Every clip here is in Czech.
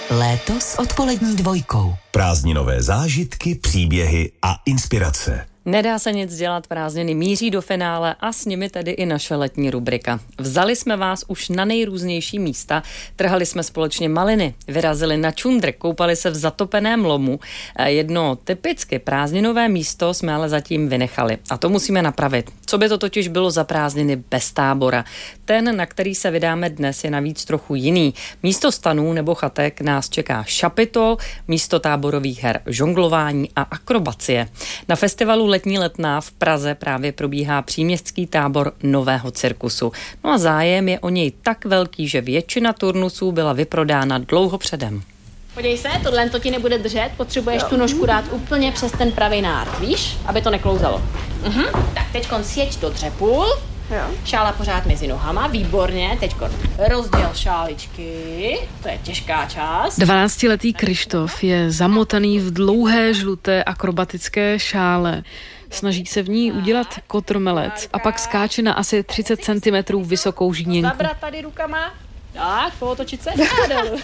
Léto s odpolední dvojkou. Prázdninové zážitky, příběhy a inspirace. Nedá se nic dělat, prázdniny míří do finále a s nimi tedy i naše letní rubrika. Vzali jsme vás už na nejrůznější místa, trhali jsme společně maliny, vyrazili na čundr, koupali se v zatopeném lomu. Jedno typicky prázdninové místo jsme ale zatím vynechali a to musíme napravit. Co by to totiž bylo za prázdniny bez tábora? Ten, na který se vydáme dnes, je navíc trochu jiný. Místo stanů nebo chatek nás čeká šapito, místo táborových her žonglování a akrobacie. Na festivalu Letní letná v Praze právě probíhá příměstský tábor nového cirkusu. No a zájem je o něj tak velký, že většina turnusů byla vyprodána dlouho předem. Podívej se, tohle to ti nebude držet, potřebuješ tu nožku dát úplně přes ten pravý nárt, víš, aby to neklouzalo. Tak teďkon sjeď do dřepul, šála pořád mezi nohama, výborně, teďkon rozděl šáličky, to je těžká část. 12letý Krištof je zamotaný v dlouhé žluté akrobatické šále. Snaží se v ní udělat kotrmelec a pak skáče na asi 30 cm vysokou žíněnku. Zabrat tady rukama, tak, pootočit se a dolů.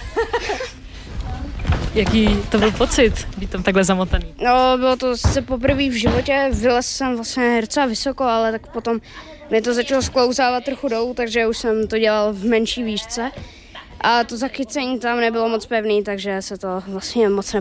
Jaký to byl pocit, být tam takhle zamotaný? No, bylo to sice poprvé v životě, vylez jsem vlastně herca vysoko, ale tak potom mě to začalo sklouzávat trochu dolů, takže už jsem to dělal v menší výšce. A to zachycení tam nebylo moc pevný, takže se to vlastně moc